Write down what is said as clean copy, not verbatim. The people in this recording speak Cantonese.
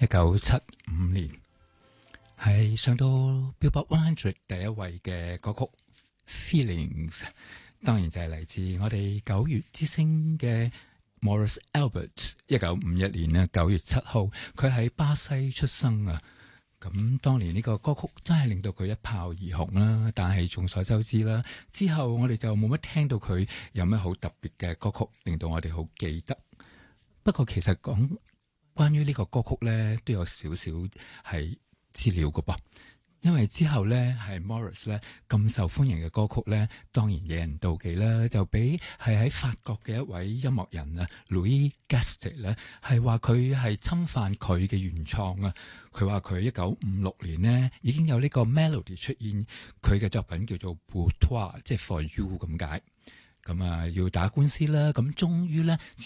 1975年係上到 Billboard 100第一位嘅歌曲 Feelings， 當然就係嚟自我哋9月之星嘅 Morris Albert。1951年咧9月7號，佢喺巴西出生啊。咁當年呢個歌曲真係令到佢一炮而紅啦，但係眾所周知啦，之後我哋就冇乜聽到佢有咩好特別嘅歌曲令到我哋好記得。不過其實講關於呢個歌曲咧，都有少少係資料㗎噃，因為之後咧係 Morris 咧咁受歡迎嘅歌曲咧，當然惹人妒忌啦，就俾係喺法國嘅一位音樂人啊 Louis Gastet 咧，係話佢係侵犯佢嘅原創啊。佢話佢1956年呢已經有呢個 melody 出現，佢嘅作品叫做 Pour toi， 即係 for you 咁解。咁啊要打官司啦，咁終於咧。